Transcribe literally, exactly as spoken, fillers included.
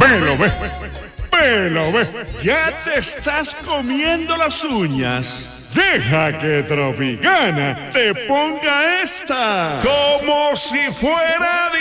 Velo, ve. Velo, ve. Ya te estás comiendo las uñas. Deja que Tropicana te ponga esta como si fuera